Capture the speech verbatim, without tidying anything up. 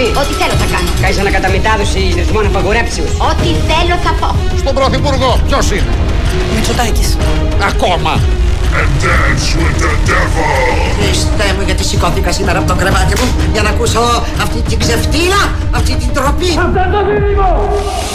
Ό,τι θέλω θα κάνω. Κάνεις ανακαταμετάδοση ρυθμών απαγορέψεως. Ό,τι θέλω θα πω. Στον Πρωθυπουργό, ποιος είναι? Μητσοτάκης. Ακόμα. And dance with the devil. Χριστέ μου, γιατί σηκώθηκα σήμερα από το κρεβάτι μου για να ακούσω αυτή την ξεφτύλα, αυτή την τροπή. Αυτό το δίδυμο!